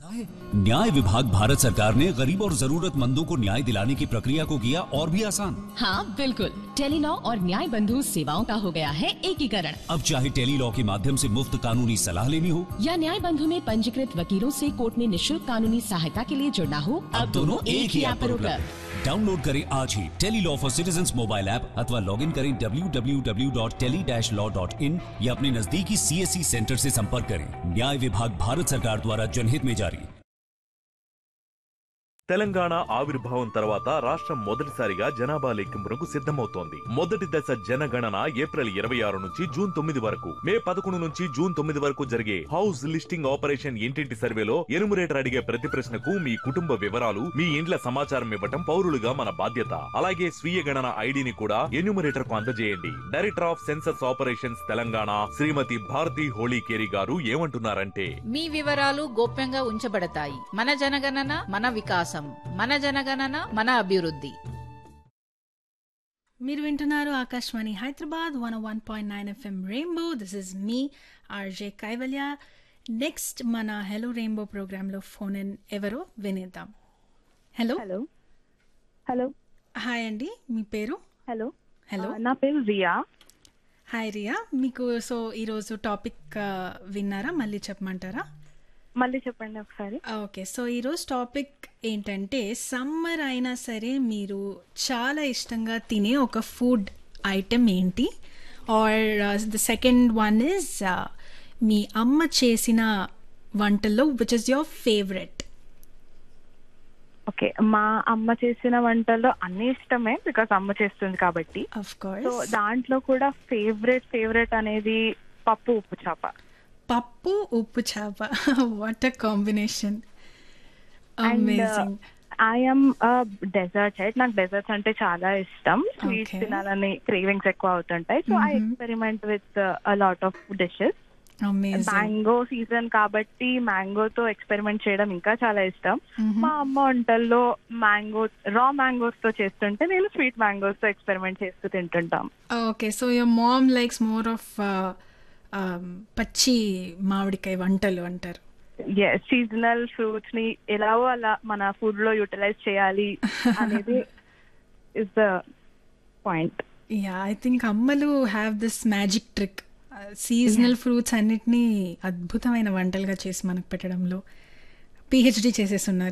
पता है, न्याय विभाग भारत सरकार ने गरीब और जरूरतमंदों को न्याय दिलाने की प्रक्रिया को किया और भी आसान। हाँ बिल्कुल, टेलीलॉ और न्याय बंधु सेवाओं का हो गया है एकीकरण। अब चाहे टेलीलॉ के माध्यम से मुफ्त कानूनी सलाह लेनी हो या न्याय बंधु में पंजीकृत वकीलों से कोर्ट में निशुल्क कानूनी सहायता के लिए जुड़ना हो, अब दोनों एक ही ऐप पर उपलब्ध। डाउनलोड करें आज ही Tele-Law for citizens mobile app अथवा लॉग इन करें www.tele-law.in या अपने नजदीकी CSC सेंटर से संपर्क करें। न्याय विभाग भारत सरकार द्वारा जनहित में जारी। తెలంగాణ ఆవిర్భావం తర్వాత రాష్ట్రం మొదటిసారిగా జనాభా లెక్కింపునకు సిద్ధమవుతోంది. మొదటి దశ జనగణన ఏప్రిల్ 26 నుంచి జూన్ 9 వరకు, మే 11 నుంచి జూన్ 9 వరకు జరిగే హౌస్ లిస్టింగ్ ఆపరేషన్ ఇంటింటి సర్వేలో ఎనుమరేటర్ అడిగే ప్రతి ప్రశ్నకు మీ కుటుంబ వివరాలు, మీ ఇండ్ల సమాచారం ఇవ్వటం పౌరులుగా మన బాధ్యత. అలాగే స్వీయ గణన ఐడిని కూడా ఎన్యూమరేటర్ కు అందజేయండి. Director of census operations Telangana శ్రీమతి భారతి హోళీకేరి గారు ఏమంటున్నారంటే, మీ వివరాలు గోప్యంగా ఉంచబడతాయి. మన జనగణన మన వికాసం, మన జనగణన మన అభివృద్ధి. మీరు వింటున్నారు Akashvani Hyderabad 101.9 FM rainbow. This is me RJ Kaivalya. Next మన హెలో రెయిన్బో ప్రోగ్రాంలో ఫోన్ ఇన్ ఎవరో వినేద్దాం. హలో హలో హలో హాయ్ అండి, మీ పేరు? హలో హలో నా పేరు రియా. హాయ్ రియా, మీకు ఈరోజు టాపిక్ విన్నారా? మళ్ళీ చెప్పమంటారా? మళ్ళీ చెప్పండి ఒకసారి. ఓకే, సో ఈరోజు టాపిక్ ఏంటంటే, సమ్మర్ అయినా సరే మీరు చాలా ఇష్టంగా తినే ఒక ఫుడ్ ఐటెం ఏంటి? Are the second one is మీ అమ్మ చేసిన వంటల్లో which is your favourite? Okay, మా అమ్మ చేసిన వంటల్లో అన్ని ఇష్టమే, బికాస్ అమ్మ చేస్తుంది కాబట్టి. Of course. సో దాంట్లో కూడా ఫేవరెట్ అనేది పప్పు ఉప్పు చేప. పప్పు ఉప్పు చేప, what a combination, amazing. I'm dessert head. నాకు డెజర్ట్స్ అంటే చాలా ఇష్టం. Sweets Okay. తినాలని క్రేవింగ్స్ ఎక్కువ అవుతుంటాయి. So I experiment with a lot of dishes. Amazing. Mango season కాబట్టి మ్యాంగోతో ఎక్స్పెరిమెంట్ చేయడం ఇంకా చాలా ఇష్టం. మా అమ్మ వంటల్లో రా మ్యాంగోస్ తో చేస్తుంటే నేను స్వీట్ మ్యాంగోస్ తో ఎక్స్పెరిమెంట్ చేస్తూ తింటుంటాం. Okay, so your mom likes more of పచ్చి మామిడికాయ వంటలు అంటారు. సీజనల్ ఫ్రూట్స్ ని ఎలాగో అలా మన ఫుడ్ లో యూటిలైజ్ చేయాలి అనేది is the point. Yeah, I think అమ్మలు have this magic trick. Seasonal fruits అన్నిటినీ అద్భుతమైన వంటలుగా చేసి మనకు పెట్టడంలో PhD చేసేస్తున్నారు.